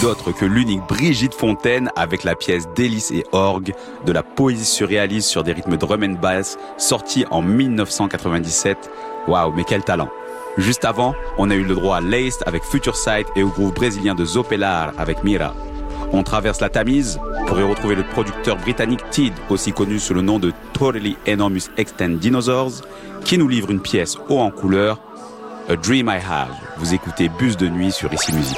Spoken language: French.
d'autre que l'unique Brigitte Fontaine avec la pièce Délices et orgue de la poésie surréaliste sur des rythmes drum and bass sortie en 1997. Waouh, mais quel talent! Juste avant, on a eu le droit à Laced avec Future Sight et au groupe brésilien de Zopelar avec Mira. On traverse la Tamise pour y retrouver le producteur britannique Tid, aussi connu sous le nom de Totally Enormous Extend Dinosaurs, qui nous livre une pièce haut en couleur, A Dream I Have. Vous écoutez Bus de nuit sur Ici Musique.